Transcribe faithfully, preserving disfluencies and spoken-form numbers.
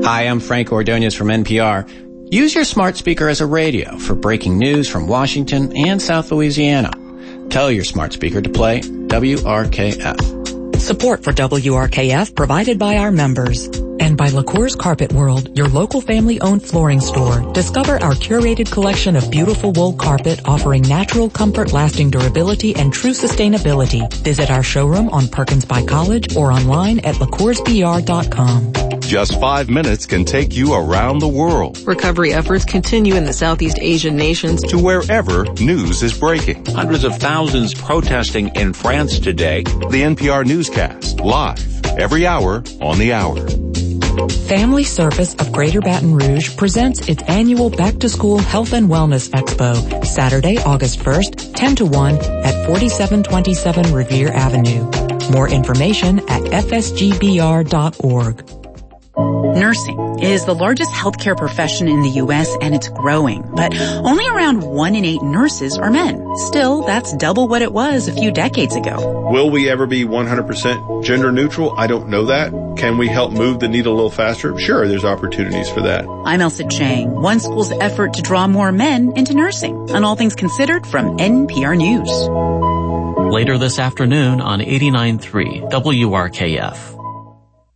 Hi, I'm Frank Ordonez from N P R. Use your smart speaker as a radio for breaking news from Washington and South Louisiana. Tell your smart speaker to play W R K F. Support for W R K F provided by our members. And by LaCour's Carpet World, your local family-owned flooring store. Discover our curated collection of beautiful wool carpet offering natural comfort, lasting durability, and true sustainability. Visit our showroom on Perkins by College or online at lacours b r dot com. Just five minutes can take you around the world. Recovery efforts continue in the Southeast Asian nations. To wherever news is breaking. Hundreds of thousands protesting in France today. The N P R Newscast, live, every hour on the hour. Family Service of Greater Baton Rouge presents its annual Back to School Health and Wellness Expo, Saturday, August first, ten to one at forty-seven twenty-seven Revere Avenue. More information at f s g b r dot org. Nursing is the largest healthcare profession in the U S and it's growing, but only around one in eight nurses are men. Still, that's double what it was a few decades ago. Will we ever be one hundred percent gender neutral? I don't know that. Can we help move the needle a little faster? Sure, there's opportunities for that. I'm Elsa Chang, one school's effort to draw more men into nursing. On All Things Considered from N P R News. Later this afternoon on eighty-nine point three W R K F.